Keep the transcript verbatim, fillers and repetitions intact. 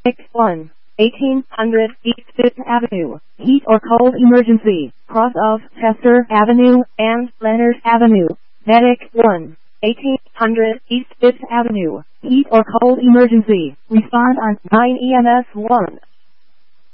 Medic one, eighteen hundred East fifth Avenue, heat or cold emergency, cross of Chester Avenue and Leonard Avenue. Medic one, eighteen hundred East fifth Avenue, heat or cold emergency, respond on nine E M S one.